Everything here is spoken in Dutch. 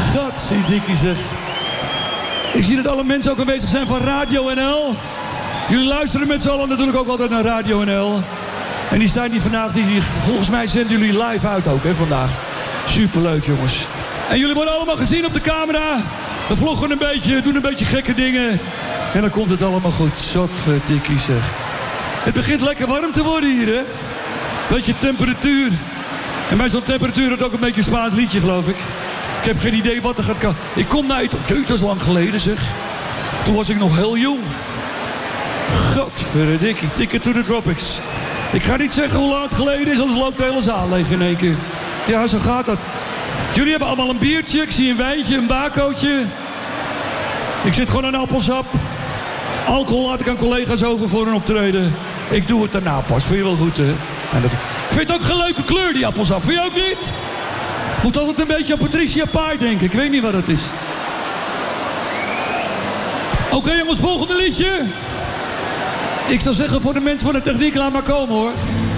Godzidikkie zeg. Ik zie dat alle mensen ook aanwezig zijn van Radio NL. Jullie luisteren met z'n allen natuurlijk ook altijd naar Radio NL. En die staan hier vandaag, volgens mij zenden jullie live uit ook hè, vandaag. Superleuk jongens. En jullie worden allemaal gezien op de camera. We vloggen een beetje, doen een beetje gekke dingen. En dan komt het allemaal goed. Zotverdikkie zeg. Het begint lekker warm te worden hier hè. Beetje temperatuur. En bij zo'n temperatuur het ook een beetje een Spaans liedje geloof ik. Ik heb geen idee wat er gaat komen. Ik kom naar het... Dat is lang geleden zeg. Toen was ik nog heel jong. Godverdikkie. Ticket to the Tropics. Ik ga niet zeggen hoe lang het geleden is, anders loopt de hele zaal leeg in één keer. Ja, zo gaat dat. Jullie hebben allemaal een biertje, ik zie een wijntje, een bakootje. Ik zit gewoon aan appelsap. Alcohol laat ik aan collega's over voor een optreden. Ik doe het daarna pas, vind je wel goed hè? Ik vind het ook geen leuke kleur die appelsap, vind je ook niet? Moet altijd een beetje aan Patricia Pai denken, ik weet niet wat het is. Oké, jongens, volgende liedje. Ik zou zeggen voor de mensen van de techniek, laat maar komen hoor.